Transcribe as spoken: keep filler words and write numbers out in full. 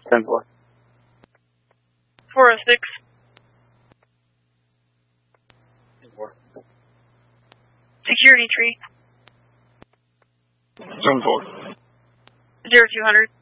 ten four. four oh six. ten four. Security tree. seven four. zero two hundred.